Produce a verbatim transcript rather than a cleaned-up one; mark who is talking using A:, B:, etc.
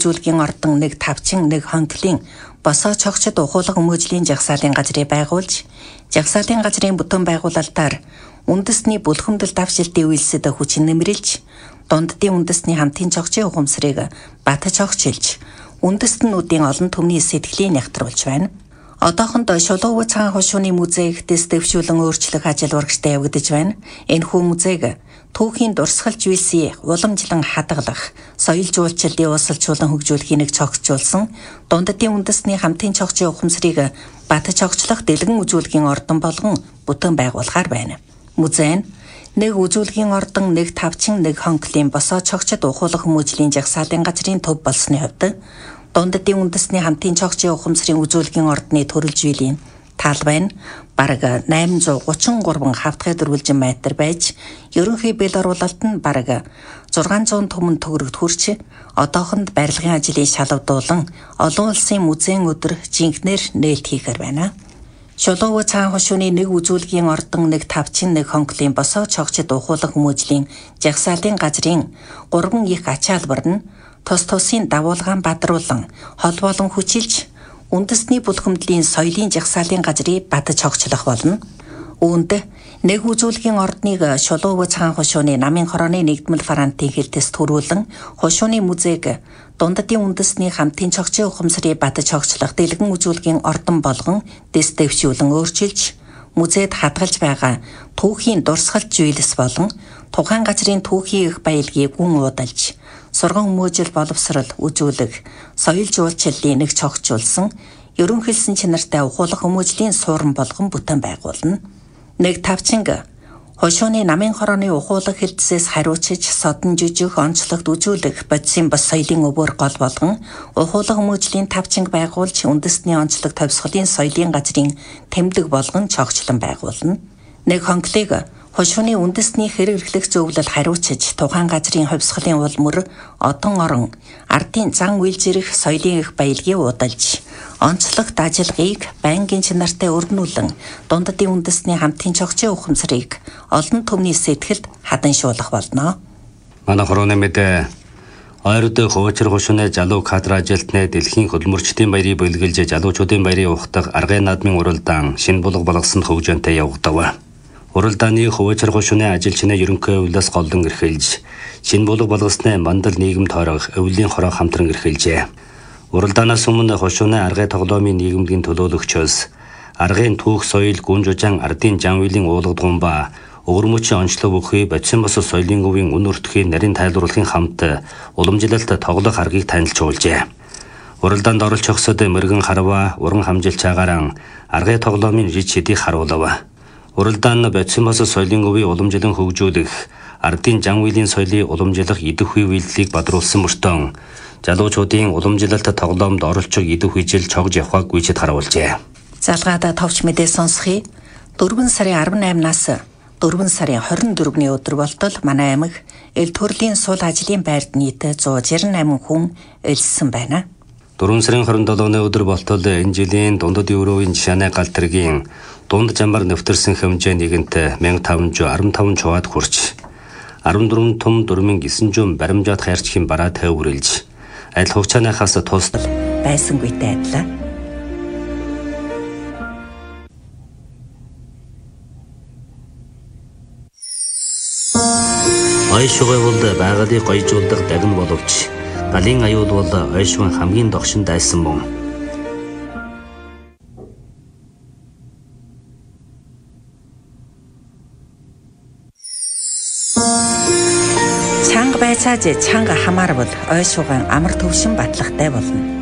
A: үзүүлгийн ордон нэг тавчин нэг хонхлын босоо чогчд ухуулга хүмүүжлийн жагсаалын газрыг байгуулж, жагсаалын газрын бүтэн байгуулалтаар үндэсний бүлхэмдэл давшилтын үйлсэд хүчин нэмрэлж, дунддын үндэсний хамтын чогчийн ухамсарыг бат чогчилж, үндэстнүүдийн олон түмний сэтгэлийг нягтруулж байна. Одоохондоо Шулуув цагаан хошууны музейг дэс дэвшүүлэн өөрчлөх ажил урагштай явагдаж байна. Энэхүү музейг түүхийн дурсгалж үйлсийг уламжлан хадгалах, соёл жуулчлалын уусалжуулан хөгжүүлэхийг нэг цогцолсон, дунддын үндэсний хамтын чогчийн ухамсарыг бат чогчлох дэлгэн үзүүлгийн ордон болгон бүтэн байгуулахаар байна. Музей нь нэг үзүүлгийн ордон, нэг тавчин, нэг хонхлын босоо чогчд ухуулга хүмүүжлийн жагсаалын газрын төв болсны хувьд дунддын үндэсний хамтын чогчийн ухамсарын үзүүлгийн ордны төрөлж үйлийн талбай нь бараг найман гучин гурван хавтгай дөрвөлжин метр байж, ерөнхий бэл оруулалт нь бараг зургаан зуун түмэн төгрөгт хүрч, одоохонд барилгын ажлыг шалгадуулан олон улсын музейн өдөр жинхнэр нээлт хийхээр байна. Шулуув цагаан хошууны нэг үзүүлгийн ордон, нэг тавчин, нэг хонхлын босоо чогчд ухуулга хүмүүжлийн жагсаалын газрын гурван их ачаалбар нь тус тусын дагуулгаан бадруулан, хол болон хүчилж, үндэсний бүлхэмдлийн соёлын жагсаалын газрыг бат чогчлох болно. Үүнд нэг үзүүлгийн ордныг Шулуув цагаан хошууны намын хорооны нэгдмэл франтын хэлтэс төрүүлэн, хошууны музейг дунддын үндэсний хамтын чогчийн ухамсарыг бат чогчлох дэлгэн үзүүлгийн ордон болгон дэс дэвшүүлэн өөрчилж, музейд хадгалж байгаа түүхийн дурсгалж зүйлс болон тухайн газрын түүхийн их баялагийг гүн уудалж, сурган хүмүүжил боловсрал үзүүлэх, соёл жуулчлалын нэг цогцолсон, ерөнхийлсөн чанартай ухуулга хүмүүжлийн суурин болгон бүтэн байгуулна. Нэг тавчинг хошууны намын хорооны ухуулга хэлтсээс хариуцж, содон жижиг онцлогт үзүүлэх бодисын бас соёлын өвөр гол болгон ухуулга хүмүүжлийн тавчинг байгуулж, үндэсний онцлог товсголын соёлын газрын тэмдэг болгон чогчлон байгуулна. Нэг хонхлыг хошууны үндэсний хэрэг эрхлэх зөвлөл хариуцж, тухайн газрын хувьсгалын улмөр, одон орон, ардын зан үйлзэрэх соёлын их баялагийг удалж, онцлогт ажиллагааг байнгын чанартай өргнүүлэн, дунддын үндэсний хамтын чогчийн ухамсарыг олон түмний сэтгэлд хаданшуулах болно.
B: Манай хорооны мэдээ ойрд хуучир хошууны залуу кадр ажилтны дэлхийн хөдөлмөрчдийн баярыг бэлгэлж, залуучуудын баярыг ухтах аргын наадмын уралдаан шинэ булга болгосон хөгжөөнтэй явагдав. Уралдааны хуучир хошууны ажилчны ерөнхий өвлөөс голдон эрхэлж, шинэ булга болгосны мандал нийгэм тойрох өвлийн хороо хамтран эрхэлжээ. Уралдаанаас өмнө хошууны аргын тоглоомын нийгэмдгийн төлөөлөгчөөс аргын түүх соёл гүн жужаан ардын жанвилийн уулгадгуун ба өвөрмөчийн онцлог бүхий бодисын бос соёлын өвийн үн өртөхийн нарийн тайлбарлахын хамт уламжлалт тоглох аргыг танилцуулжээ. Уралдаанд оролч өгсөд мэрэгэн харва, уран хамжилт чагаран аргын тоглоомын жид шидийг харуулв. Уралдаан бодисын бос соёлын өвийн уламжлан хөгжүүлэх, ардын жанвилийн соёлыг уламжлах идэх үе үйлдэлийг бадруулсан мөртөө залуучуудын уламжлалт тоглоомд оролцох идэх үежил чогж явахыг гүйцэд харуулжээ.
A: Залгаада товч мэдээ сонсхий. дөрвөн сарын арван наймнаас дөрвөн сарын хорин дөрөвний өдөр болтол манай аймаг эл төрлийн сул ажлын байрд нийт зуун жирэн восемь хүн элссэн байна.
B: дөрвөн сарын хорин долооны өдөр болтол энэ жилийн дундад евровын жишааны галтргийн дунд жамбар нэвтэрсэн хэмжээ нэгэнт мянга таван жүз арван таван чуваад хүрч, арван дөрвөн том дөрвөн гисэн жүн баримжаад хайрчхийн бараа тайврэлж, адил хугацааныхаас тус
A: байсангүйтэй адилаа.
B: Ойшугай бол байгалыг гоёжуулдаг дагна боловч, галын аюул бол ойшван хамгийн догшин дайсан мөн.
A: Чанга байцааж чанга хамаарвал ойшууган амар төвшин батлагтай болно.